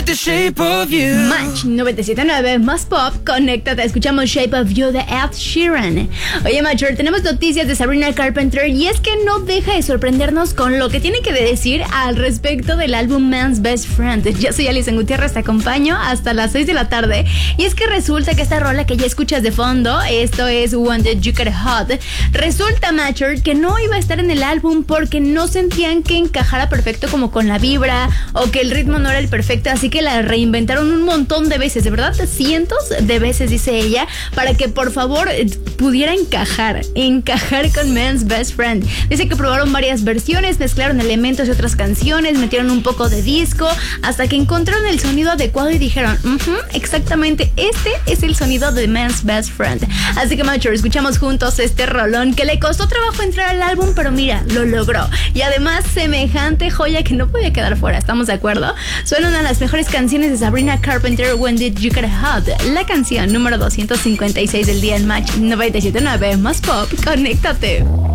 The Shape of You. Match 97.9 más pop, conéctate, escuchamos Shape of You de Ed Sheeran. Oye, Macher, tenemos noticias de Sabrina Carpenter y es que no deja de sorprendernos con lo que tiene que decir al respecto del álbum Man's Best Friend. Yo soy Alison Gutiérrez, te acompaño hasta las 6 de la tarde y es que resulta que esta rola que ya escuchas de fondo, esto es One That You Get Hot, resulta, Macher, que no iba a estar en el álbum porque no sentían que encajara perfecto como con la vibra o que el ritmo no era el perfecto, así que la reinventaron un montón de veces, de verdad, cientos de veces, dice ella, para que por favor pudiera encajar con Man's Best Friend. Dice que probaron varias versiones, mezclaron elementos de otras canciones, metieron un poco de disco, hasta que encontraron el sonido adecuado y dijeron, exactamente, este es el sonido de Man's Best Friend. Así que, Macho, escuchamos juntos este rolón que le costó trabajo entrar al álbum, pero mira, lo logró. Y además, semejante joya que no podía quedar fuera, ¿estamos de acuerdo? Suena una de las mejores canciones de Sabrina Carpenter, When Did You Get Hot, la canción número 256 del día en Match 97.9 más pop. Conéctate.